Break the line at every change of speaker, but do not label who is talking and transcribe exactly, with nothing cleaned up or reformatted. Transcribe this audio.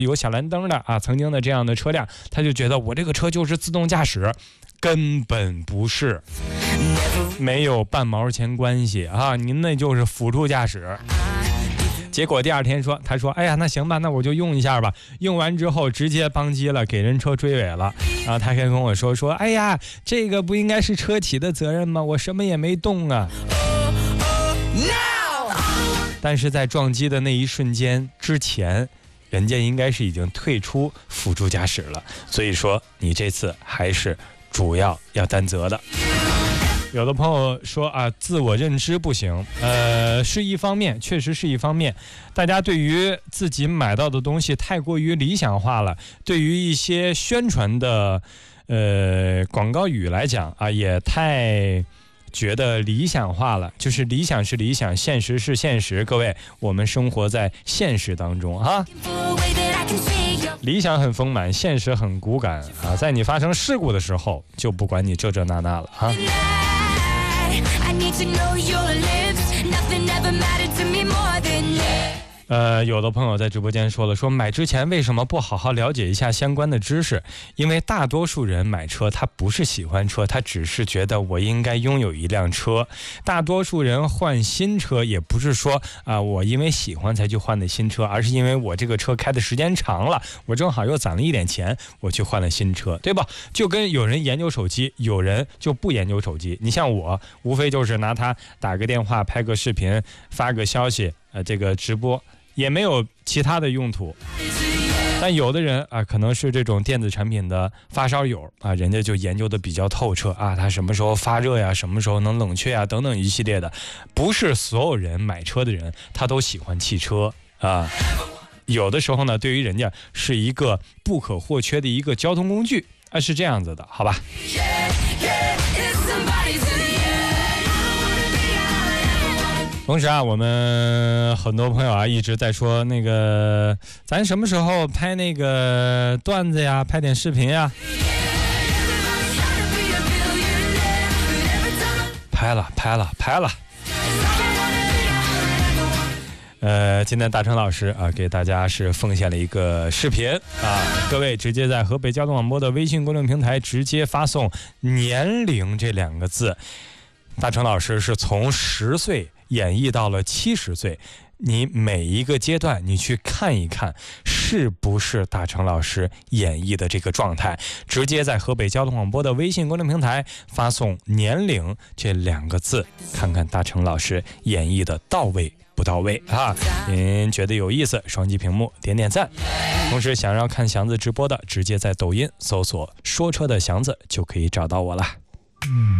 有小蓝灯的啊，曾经的这样的车辆，他就觉得我这个车就是自动驾驶，根本不是，没有半毛钱关系啊，您那就是辅助驾驶。结果第二天说，他说，哎呀，那行吧，那我就用一下吧。用完之后直接邦机了，给人车追尾了。然后他还跟我说说，哎呀，这个不应该是车企的责任吗？我什么也没动啊。但是在撞击的那一瞬间之前，人家应该是已经退出辅助驾驶了。所以说，你这次还是主要要担责的。有的朋友说啊，自我认知不行，呃，是一方面，确实是一方面。大家对于自己买到的东西太过于理想化了，对于一些宣传的呃广告语来讲啊，也太觉得理想化了。就是理想是理想，现实是现实。各位，我们生活在现实当中啊。理想很丰满，现实很骨感啊！在你发生事故的时候，就不管你这这那那了啊。呃，有的朋友在直播间说了，说买之前为什么不好好了解一下相关的知识？因为大多数人买车，他不是喜欢车，他只是觉得我应该拥有一辆车。大多数人换新车，也不是说啊、呃，我因为喜欢才去换的新车，而是因为我这个车开的时间长了，我正好又攒了一点钱，我去换了新车，对吧？就跟有人研究手机，有人就不研究手机。你像我，无非就是拿它打个电话、拍个视频、发个消息，呃，这个直播。也没有其他的用途。但有的人啊，可能是这种电子产品的发烧友啊，人家就研究的比较透彻啊，它什么时候发热呀，什么时候能冷却呀，等等一系列的。不是所有人买车的人他都喜欢汽车啊，有的时候呢，对于人家是一个不可或缺的一个交通工具啊，是这样子的，好吧？同时啊，我们很多朋友啊一直在说那个，咱什么时候拍那个段子呀，拍点视频呀？拍了，拍了，拍了。呃，今天大成老师啊，给大家是奉献了一个视频啊，各位直接在河北交通广播的微信公众平台直接发送年龄这两个字。大成老师是从十岁演绎到了七十岁，你每一个阶段你去看一看，是不是大成老师演绎的这个状态？直接在河北交通广播的微信公众平台发送年龄这两个字，看看大成老师演绎的到位不到位啊！您觉得有意思，双击屏幕点点赞。同时想要看祥子直播的，直接在抖音搜索说车的祥子就可以找到我了。嗯